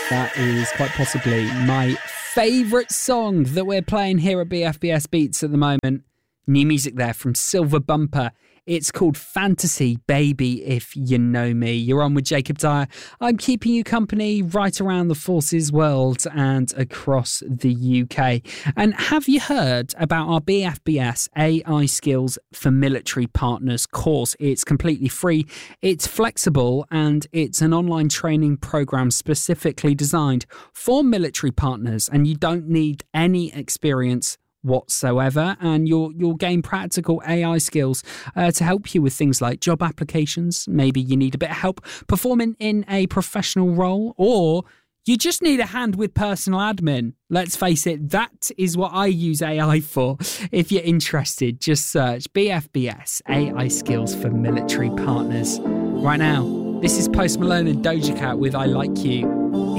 That is quite possibly my favourite song that we're playing here at BFBS Beats at the moment. New music there from Silver Bumper. It's called Fantasy Baby, if you know me. You're on with Jacob Dyer. I'm keeping you company right around the Forces world and across the UK. And have you heard about our BFBS AI Skills for Military Partners course? It's completely free, it's flexible, and it's an online training program specifically designed for military partners. And you don't need any experience whatsoever, and you'll gain practical AI skills to help you with things like job applications. Maybe you need a bit of help performing in a professional role, or you just need a hand with personal admin. Let's face it, that is what I use AI for. If you're interested, just search BFBS AI Skills for Military Partners. Right now, this is Post Malone and Doja Cat with I Like You.